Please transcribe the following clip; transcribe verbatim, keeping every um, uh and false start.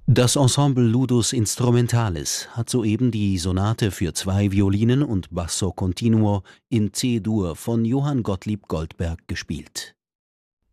Das Ensemble Ludus Instrumentalis hat soeben die Sonate für zwei Violinen und Basso continuo in C-Dur von Johann Gottlieb Goldberg gespielt